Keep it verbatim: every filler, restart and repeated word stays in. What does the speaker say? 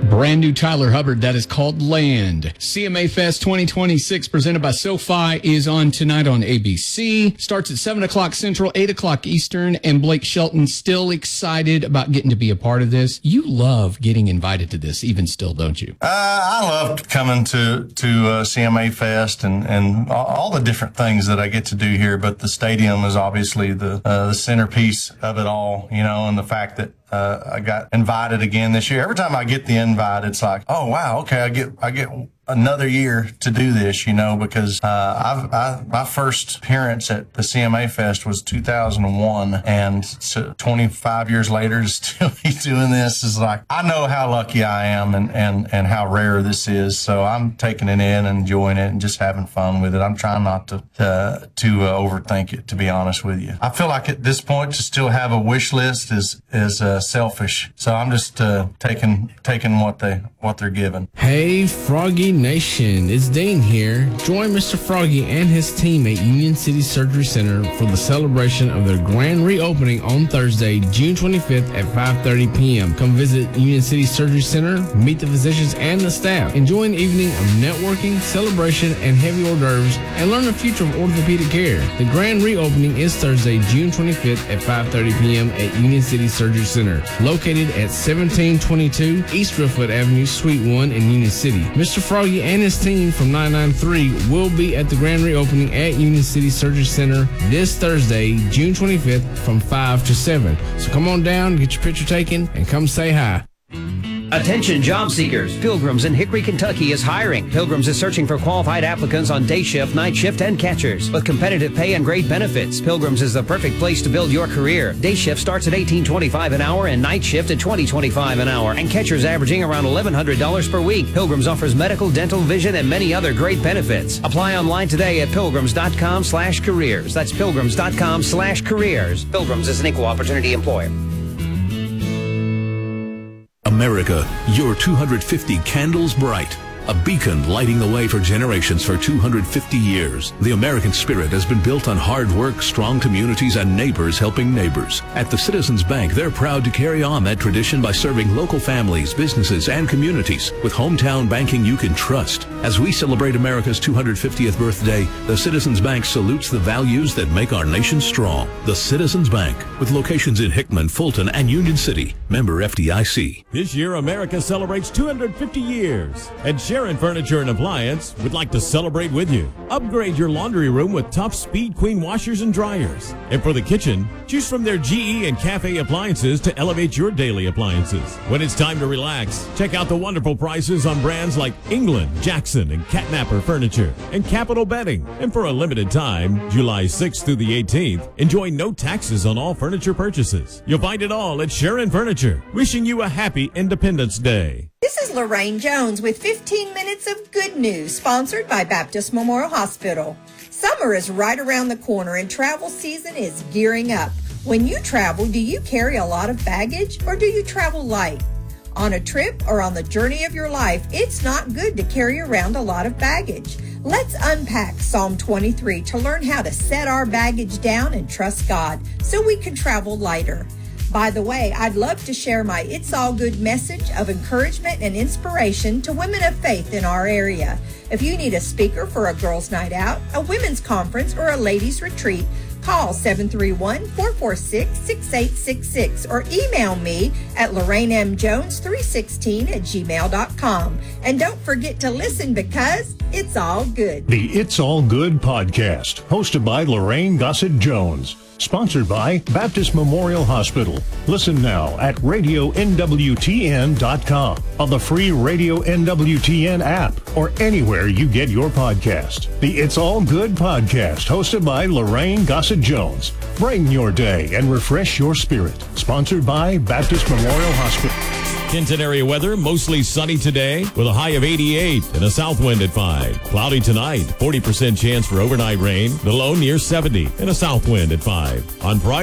Brand new Tyler Hubbard that is called Land. C M A Fest twenty twenty-six presented by SoFi is on tonight on A B C. Starts at seven o'clock Central, eight o'clock Eastern, and Blake Shelton still excited about getting to be a part of this. You love getting invited to this even still, don't you? Uh, I love coming to, to uh, C M A Fest and, and all the different things that I get to do here, but the stadium is obviously the, uh, the centerpiece of it all, you know, and the fact that Uh, I got invited again this year. Every time I get the invite, it's like, oh wow, okay, I get, I get another year to do this, you know, because, uh, I've, I, my first appearance at the C M A Fest was two thousand one, and so twenty-five years later to still be doing this is like, I know how lucky I am and, and, and how rare this is. So I'm taking it in and enjoying it and just having fun with it. I'm trying not to, uh, to uh, overthink it, to be honest with you. I feel like at this point to still have a wish list is, is, uh, selfish. So I'm just uh, taking taking what they what they're given. Hey, Froggy Nation, it's Dean here. Join Mister Froggy and his team at Union City Surgery Center for the celebration of their grand reopening on Thursday, June twenty-fifth at five thirty p.m. Come visit Union City Surgery Center, meet the physicians and the staff, enjoy an evening of networking, celebration, and heavy hors d'oeuvres, and learn the future of orthopedic care. The grand reopening is Thursday, June twenty-fifth at five thirty p.m. at Union City Surgery Center, located at seventeen twenty-two East Driftwood Avenue, Suite one in Union City. Mister Froggy and his team from nine nine three will be at the grand reopening at Union City Surgery Center this Thursday, June twenty-fifth from five to seven. So come on down, get your picture taken, and come say hi. Attention job seekers. Pilgrims in Hickory, Kentucky is hiring. Pilgrims is searching for qualified applicants on day shift, night shift, and catchers. With competitive pay and great benefits, Pilgrims is the perfect place to build your career. Day shift starts at eighteen twenty-five an hour and night shift at twenty twenty-five an hour, and catchers averaging around eleven hundred dollars per week. Pilgrims offers medical, dental, vision, and many other great benefits. Apply online today at pilgrims.com slash careers. That's pilgrims.com slash careers. Pilgrims is an equal opportunity employer. America, your two hundred fifty candles bright. A beacon lighting the way for generations for two hundred fifty years. The American spirit has been built on hard work, strong communities, and neighbors helping neighbors. At the Citizens Bank, they're proud to carry on that tradition by serving local families, businesses, and communities with hometown banking you can trust. As we celebrate America's two hundred fiftieth birthday, the Citizens Bank salutes the values that make our nation strong. The Citizens Bank, with locations in Hickman, Fulton, and Union City. Member F D I C. This year, America celebrates two hundred fifty years, and Sharon Furniture and Appliance would like to celebrate with you. Upgrade your laundry room with top Speed Queen washers and dryers. And for the kitchen, choose from their G E and Cafe appliances to elevate your daily appliances. When it's time to relax, check out the wonderful prices on brands like England, Jackson, and Catnapper Furniture, and Capital Bedding. And for a limited time, July sixth through the eighteenth, enjoy no taxes on all furniture purchases. You'll find it all at Sharon Furniture. Wishing you a happy Independence Day. This is Lorraine Jones with fifteen minutes of good news, sponsored by Baptist Memorial Hospital. Summer is right around the corner and travel season is gearing up. When you travel, do you carry a lot of baggage or do you travel light? On a trip or on the journey of your life, it's not good to carry around a lot of baggage. Let's unpack Psalm twenty-three to learn how to set our baggage down and trust God so we can travel lighter. By the way, I'd love to share my It's All Good message of encouragement and inspiration to women of faith in our area. If you need a speaker for a girls' night out, a women's conference, or a ladies' retreat, call seven three one, four four six, six eight six six or email me at lorraine m jones three sixteen at gmail dot com. And don't forget to listen because it's all good. The It's All Good podcast, hosted by Lorraine Gossett Jones. Sponsored by Baptist Memorial Hospital. Listen now at radio n w t n dot com, on the free Radio N W T N app, or anywhere you get your podcast. The It's All Good podcast, hosted by Lorraine Gossett Jones. Brighten your day and refresh your spirit. Sponsored by Baptist Memorial Hospital. Kenton area weather, mostly sunny today with a high of eighty-eight and a south wind at five. Cloudy tonight, forty percent chance for overnight rain, the low near seventy and a south wind at five. On Friday,